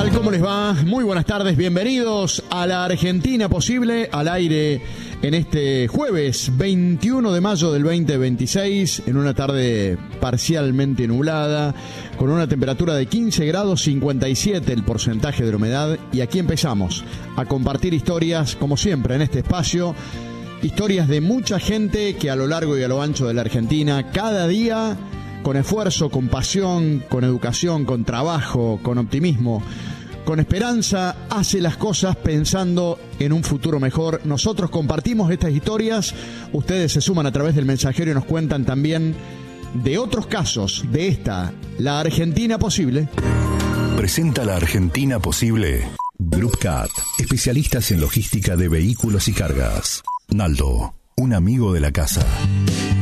tal? ¿Cómo les va? Muy buenas tardes, bienvenidos a La Argentina Posible, al aire en este jueves 21 de mayo del 2026, en una tarde parcialmente nublada, con una temperatura de 15 grados 57 el porcentaje de la humedad, y aquí empezamos a compartir historias, como siempre en este espacio, historias de mucha gente que a lo largo y a lo ancho de la Argentina, cada día, con esfuerzo, con pasión, con educación, con trabajo, con optimismo, con esperanza, hace las cosas pensando en un futuro mejor. Nosotros compartimos estas historias, ustedes se suman a través del mensajero y nos cuentan también de otros casos de esta, La Argentina Posible. Presenta La Argentina Posible Group Cat, especialistas en logística de vehículos y cargas. Naldo, un amigo de la casa.